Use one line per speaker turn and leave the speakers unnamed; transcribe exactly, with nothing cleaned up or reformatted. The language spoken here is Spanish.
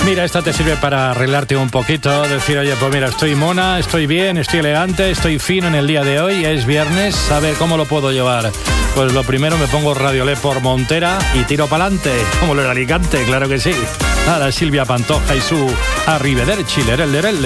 Mira, esta te sirve para arreglarte un poquito, decir, oye, pues mira, estoy mona, estoy bien, estoy elegante, estoy fino en el día de hoy, es viernes, a ver cómo lo puedo llevar. Pues lo primero me pongo Radiolé por Montera y tiro para adelante, como lo era Alicante, claro que sí. Ahora Silvia Pantoja y su Arrivederci, lerel, lerel.